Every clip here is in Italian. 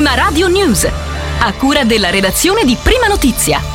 Prima Radio News, a cura della redazione di Prima Notizia.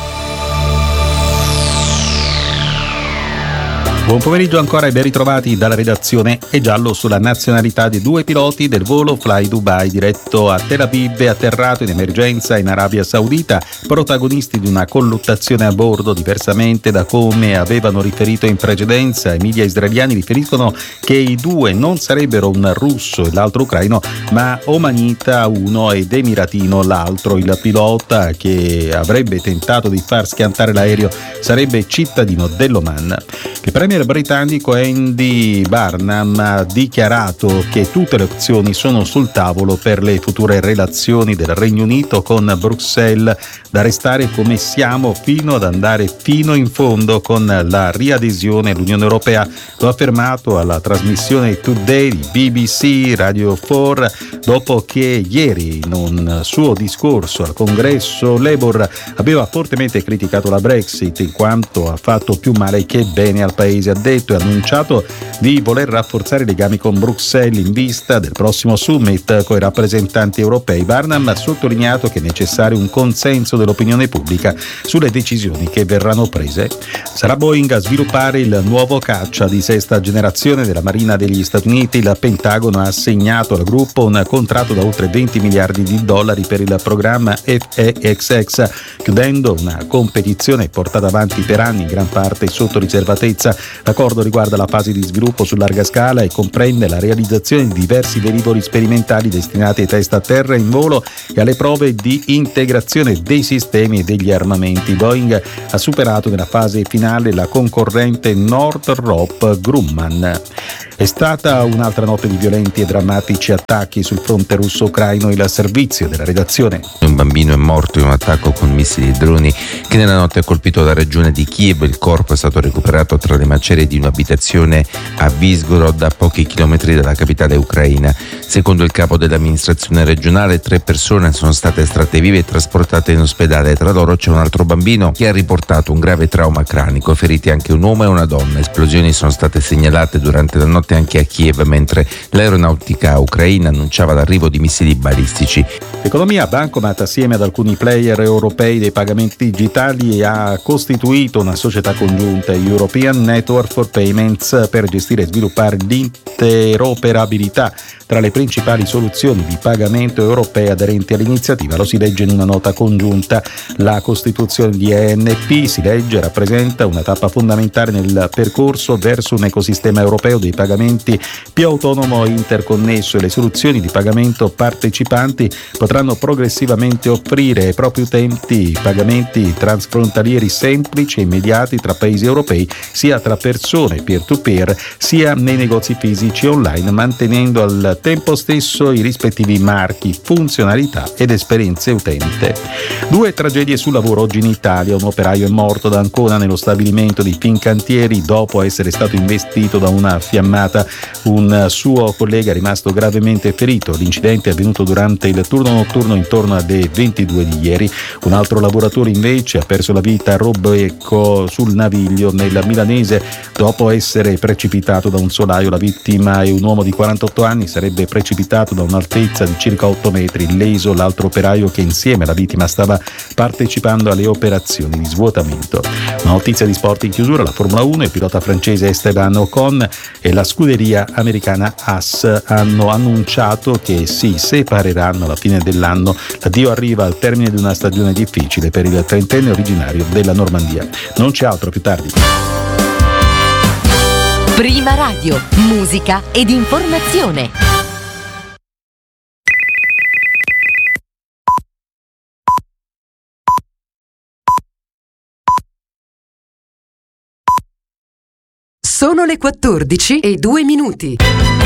Buon pomeriggio ancora e ben ritrovati dalla redazione. È giallo sulla nazionalità dei due piloti del volo Fly Dubai diretto a Tel Aviv e atterrato in emergenza in Arabia Saudita, protagonisti di una colluttazione a bordo. Diversamente da come avevano riferito in precedenza, i media israeliani riferiscono che i due non sarebbero un russo e l'altro ucraino, ma omanita uno ed emiratino l'altro. Il pilota che avrebbe tentato di far schiantare l'aereo sarebbe cittadino dell'Oman. Il premier britannico Andy Burnham ha dichiarato che tutte le opzioni sono sul tavolo per le future relazioni del Regno Unito con Bruxelles, da restare come siamo fino ad andare fino in fondo con la riadesione all'Unione Europea. Lo ha affermato alla trasmissione Today di BBC Radio 4 dopo che ieri in un suo discorso al congresso Labour aveva fortemente criticato la Brexit in quanto ha fatto più male che bene al paese. Ha detto e annunciato di voler rafforzare i legami con Bruxelles in vista del prossimo summit con i rappresentanti europei. Burnham ha sottolineato che è necessario un consenso dell'opinione pubblica sulle decisioni che verranno prese. Sarà Boeing a sviluppare il nuovo caccia di sesta generazione della Marina degli Stati Uniti. Il Pentagono ha assegnato al gruppo un contratto da oltre 20 miliardi di dollari per il programma FEXX, chiudendo una competizione portata avanti per anni in gran parte sotto riservatezza. L'accordo riguarda la fase di sviluppo su larga scala e comprende la realizzazione di diversi velivoli sperimentali destinati ai test a terra in volo e alle prove di integrazione dei sistemi e degli armamenti. Boeing ha superato nella fase finale la concorrente Northrop Grumman. È stata un'altra notte di violenti e drammatici attacchi sul fronte russo-ucraino. Il servizio della redazione. Un bambino è morto in un attacco con missili e droni che nella notte ha colpito la regione di Kiev. Il corpo è stato recuperato tra le macerie di un'abitazione a Vizhgorod, a pochi chilometri dalla capitale ucraina. Secondo il capo dell'amministrazione regionale, 3 persone sono state estratte vive e trasportate in ospedale. Tra loro c'è un altro bambino che ha riportato un grave trauma cranico. Feriti anche un uomo e una donna. Esplosioni sono state segnalate durante la notte anche a Kiev, mentre l'aeronautica ucraina annunciava l'arrivo di missili balistici. L'economia Bancomat, assieme ad alcuni player europei dei pagamenti digitali, ha costituito una società congiunta, European Network for Payments, per gestire e sviluppare l'interoperabilità tra le principali soluzioni di pagamento europee aderenti all'iniziativa. Lo si legge in una nota congiunta. La costituzione di ENP, si legge, rappresenta una tappa fondamentale nel percorso verso un ecosistema europeo dei pagamenti più autonomo e interconnesso, e le soluzioni di pagamento partecipanti potranno progressivamente offrire ai propri utenti pagamenti transfrontalieri semplici e immediati tra paesi europei, sia tra persone peer-to-peer sia nei negozi fisici online, mantenendo al tempo stesso i rispettivi marchi, funzionalità ed esperienze utente. 2 tragedie sul lavoro oggi in Italia. Un operaio è morto ad Ancona nello stabilimento di Fincantieri dopo essere stato investito da una fiammata. Un suo collega è rimasto gravemente ferito. L'incidente è avvenuto durante il turno notturno intorno alle 22 di ieri. Un altro lavoratore invece ha perso la vita a Robecco sul Naviglio nel Milanese dopo essere precipitato da un solaio. La vittima è un uomo di 48 anni, sarebbe precipitato da un'altezza di circa 8 metri. Leso l'altro operaio che insieme alla vittima stava partecipando alle operazioni di svuotamento. Una notizia di sport in chiusura: la Formula 1, il pilota francese Esteban Ocon e la scuderia americana Haas hanno annunciato che si separeranno alla fine dell'anno. L'addio arriva al termine di una stagione difficile per il trentenne originario della Normandia. Non c'è altro, più tardi. Prima Radio, musica ed informazione. Sono le 14:02.